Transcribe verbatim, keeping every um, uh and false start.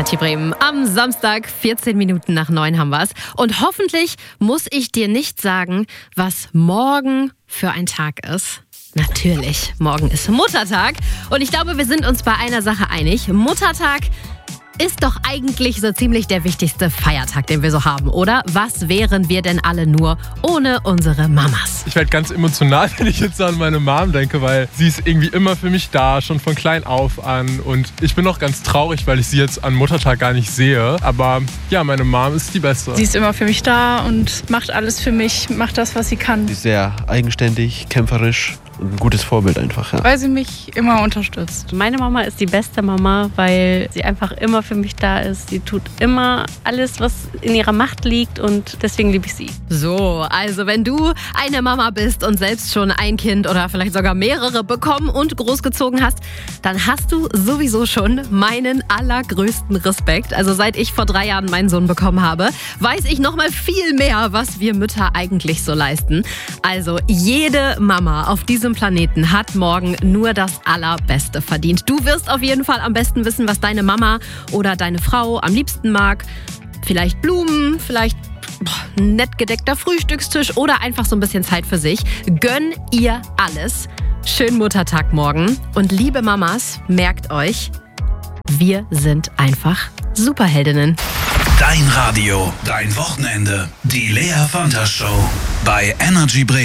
Energy Bremen. Am Samstag, vierzehn Minuten nach neun haben wir es. Und hoffentlich muss ich dir nicht sagen, was morgen für ein Tag ist. Natürlich, morgen ist Muttertag. Und ich glaube, wir sind uns bei einer Sache einig. Muttertag ist doch eigentlich so ziemlich der wichtigste Feiertag, den wir so haben, oder? Was wären wir denn alle nur ohne unsere Mamas? Ich werde ganz emotional, wenn ich jetzt an meine Mom denke, weil sie ist irgendwie immer für mich da, schon von klein auf an. Und ich bin auch ganz traurig, weil ich sie jetzt an Muttertag gar nicht sehe. Aber ja, meine Mom ist die Beste. Sie ist immer für mich da und macht alles für mich, macht das, was sie kann. Sie ist sehr eigenständig, kämpferisch. Ein gutes Vorbild einfach, ja. Weil sie mich immer unterstützt. Meine Mama ist die beste Mama, weil sie einfach immer für mich da ist. Sie tut immer alles, was in ihrer Macht liegt und deswegen liebe ich sie. So, also wenn du eine Mama bist und selbst schon ein Kind oder vielleicht sogar mehrere bekommen und großgezogen hast, dann hast du sowieso schon meinen allergrößten Respekt. Also seit ich vor drei Jahren meinen Sohn bekommen habe, weiß ich noch mal viel mehr, was wir Mütter eigentlich so leisten. Also jede Mama auf diesem Planeten hat morgen nur das Allerbeste verdient. Du wirst auf jeden Fall am besten wissen, was deine Mama oder deine Frau am liebsten mag. Vielleicht Blumen, vielleicht boah, ein nett gedeckter Frühstückstisch oder einfach so ein bisschen Zeit für sich. Gönn ihr alles. Schönen Muttertag morgen. Und liebe Mamas, merkt euch, wir sind einfach Superheldinnen. Dein Radio, dein Wochenende. Die Lea Fanta Show bei Energy Bremen.